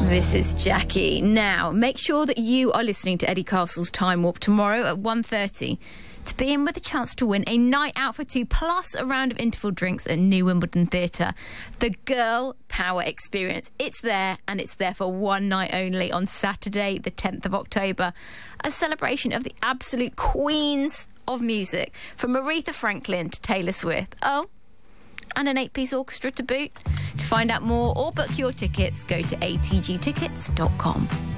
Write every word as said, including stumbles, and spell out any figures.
This is Jackie. Now, make sure that you are listening to Eddie Castle's Time Warp tomorrow at one thirty to be in with a chance to win a night out for two plus a round of interval drinks at New Wimbledon Theatre. The Girl Power Experience. It's there, and it's there for one night only on Saturday, the tenth of October. A celebration of the absolute queens of music, from Aretha Franklin to Taylor Swift. Oh, and an eight-piece orchestra to boot. To find out more or book your tickets, go to a t g tickets dot com.